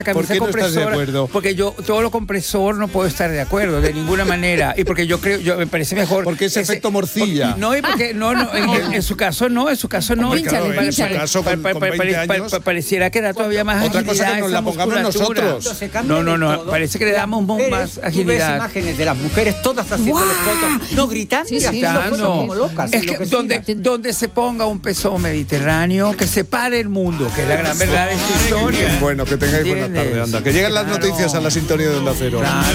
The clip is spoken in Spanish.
¿Por qué no estás de acuerdo? Porque yo todo lo compresor no puedo estar de acuerdo de ninguna manera, y porque yo me parece mejor porque ese efecto morcilla. No, y porque en su caso no. Pínchale, en su caso con 20 años pareciera que da todavía más otra agilidad. cosa que nos la pongamos nosotros. No, parece que le damos más agilidad. Tú ves imágenes de las mujeres todas haciendo fotos, no gritando, Sí, sí, como locas. Es que donde se ponga un pezón mediterráneo que separe el mundo, que es la gran verdad de esta historia. Bueno, que tengáis buena tarde, anda. Que lleguen las noticias a la sintonía de Onda Cero.